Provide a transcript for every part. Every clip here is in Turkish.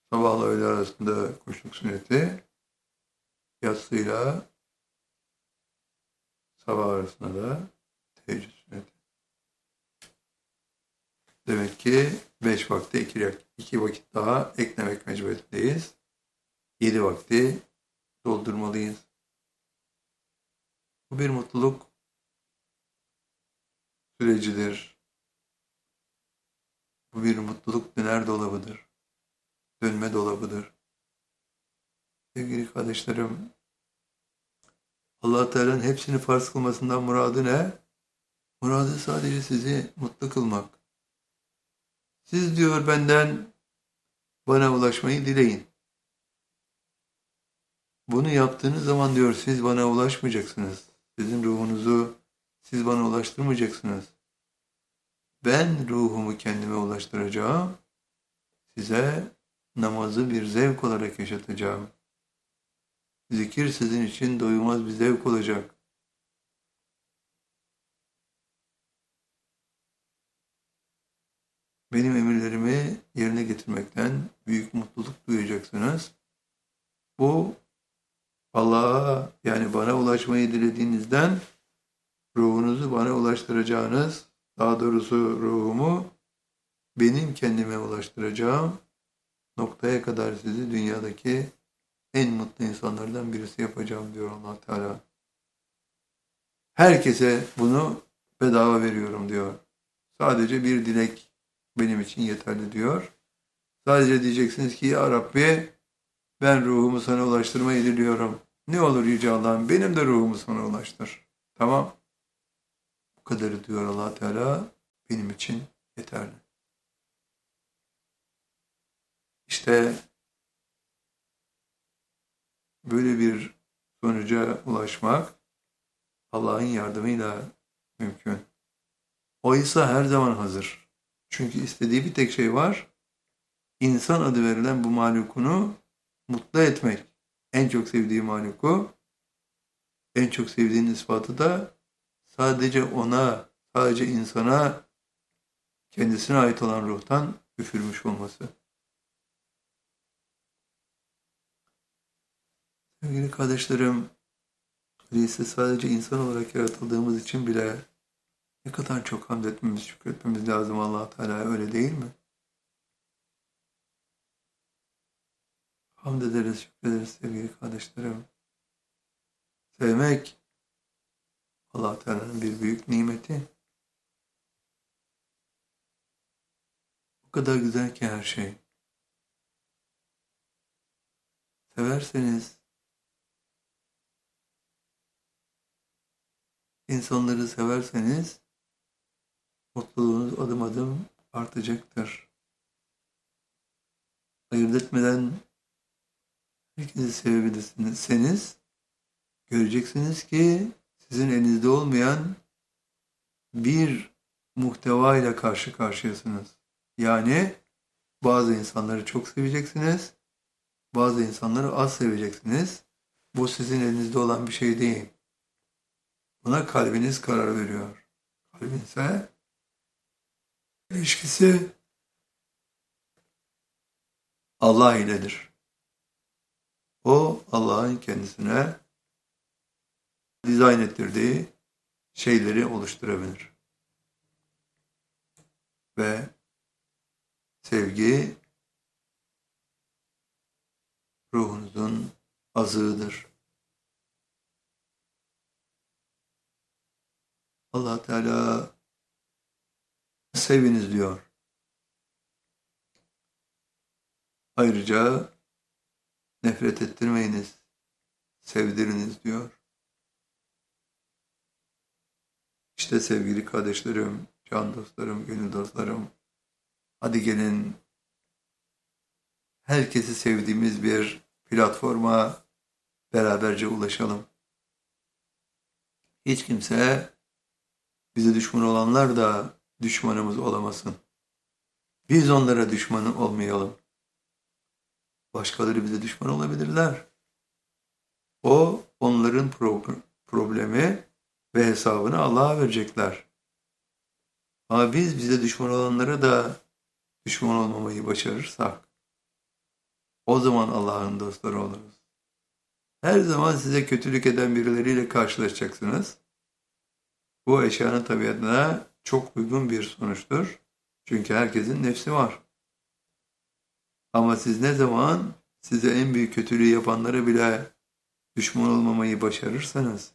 Sabahla öğle arasında kuşluk sünneti, yatsıyla sabah arasında da teheccüd sünneti. Demek ki 5 vakte 2 vakit daha eklemek mecburiyetindeyiz. 7 vakti doldurmalıyız. Bu bir mutluluk sürecidir. Bu bir mutluluk döner dolabıdır. Dönme dolabıdır. Sevgili kardeşlerim, Allah Teala'nın hepsini farz kılmasından muradı ne? Muradı sadece sizi mutlu kılmak. Siz diyor benden bana ulaşmayı dileyin. Bunu yaptığınız zaman diyor siz bana ulaşmayacaksınız. Sizin ruhunuzu siz bana ulaştırmayacaksınız. Ben ruhumu kendime ulaştıracağım. Size namazı bir zevk olarak yaşatacağım. Zikir sizin için doyulmaz bir zevk olacak. Benim emirlerimi yerine getirmekten büyük mutluluk duyacaksınız. Bu Allah'a yani bana ulaşmayı dilediğinizden ruhunuzu bana ulaştıracağınız, daha doğrusu ruhumu benim kendime ulaştıracağım noktaya kadar sizi dünyadaki en mutlu insanlardan birisi yapacağım diyor Allah Teala. Herkese bunu bedava veriyorum diyor. Sadece bir dilek benim için yeterli diyor. Sadece diyeceksiniz ki ya Rabbi ben ruhumu sana ulaştırmayı diliyorum. Ne olur Yüce Allah'ım benim de ruhumu sana ulaştır. Tamam. Bu kadarı diyor Allah Teala benim için yeterli. İşte böyle bir sonuca ulaşmak Allah'ın yardımıyla mümkün. O ise her zaman hazır. Çünkü istediği bir tek şey var. İnsan adı verilen bu mahlukunu mutlu etmek. En çok sevdiği mahluku, en çok sevdiğinin ispatı da sadece ona, sadece insana, kendisine ait olan ruhtan üfürmüş olması. Sevgili kardeşlerim, öyleyse sadece insan olarak yaratıldığımız için bile ne kadar çok hamd etmemiz, şükretmemiz lazım Allah Teala'ya öyle değil mi? Hamd ederiz, şükrederiz sevgili kardeşlerim. Sevmek Allah Teala'nın bir büyük nimeti. O kadar güzel ki her şey. Severseniz, insanları severseniz mutluluğunuz adım adım artacaktır. Ayırt etmeden herkesi sevebilirsiniz. Göreceksiniz ki sizin elinizde olmayan bir muhteva ile karşı karşıyasınız. Yani bazı insanları çok seveceksiniz, bazı insanları az seveceksiniz. Bu sizin elinizde olan bir şey değil. Buna kalbiniz karar veriyor. Kalbinse ilişkisi Allah iledir. O Allah'ın kendisine dizayn ettirdiği şeyleri oluşturabilir. Ve sevgi ruhunuzun azığıdır. Allah Teala seviniz diyor. Ayrıca nefret ettirmeyiniz, sevdiriniz diyor. İşte sevgili kardeşlerim, can dostlarım, gönül dostlarım, hadi gelin herkesi sevdiğimiz bir platforma beraberce ulaşalım. Hiç kimse bize düşman olanlar da düşmanımız olamasın. Biz onlara düşman olmayalım. Başkaları bize düşman olabilirler. O onların problemi ve hesabını Allah'a verecekler. Ama biz bize düşman olanlara da düşman olmamayı başarırsak O zaman Allah'ın dostları oluruz. Her zaman size kötülük eden birileriyle karşılaşacaksınız. Bu eşyanın tabiatına çok uygun bir sonuçtur. Çünkü herkesin nefsi var. Ama siz ne zaman size en büyük kötülüğü yapanlara bile düşman olmamayı başarırsanız,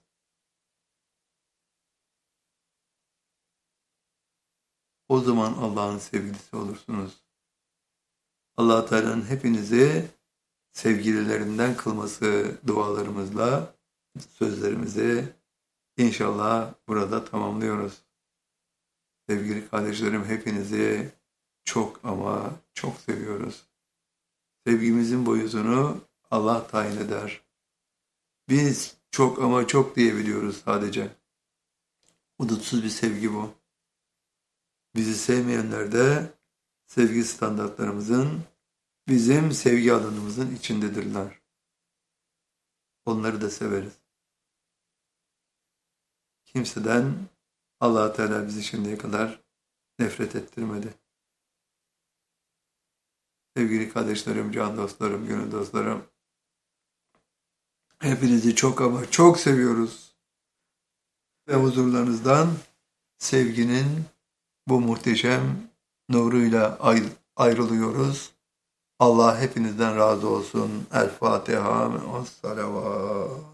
o zaman Allah'ın sevgilisi olursunuz. Allah Teala'nın hepinizi sevgililerinden kılması dualarımızla sözlerimizi inşallah burada tamamlıyoruz. Sevgili kardeşlerim, hepinizi çok ama çok seviyoruz. Sevgimizin boyutunu Allah tayin eder. Biz çok ama çok diyebiliyoruz sadece. Hudutsuz bir sevgi bu. Bizi sevmeyenler de sevgi standartlarımızın, bizim sevgi alanımızın içindedirler. Onları da severiz. Kimseden Allah Teala bizi şimdiye kadar nefret ettirmedi. Sevgili kardeşlerim, can dostlarım, gönül dostlarım, hepinizi çok ama çok seviyoruz. Ve huzurlarınızdan sevginin bu muhteşem nuruyla ayrılıyoruz. Allah hepinizden razı olsun. El Fatiha ve salavat.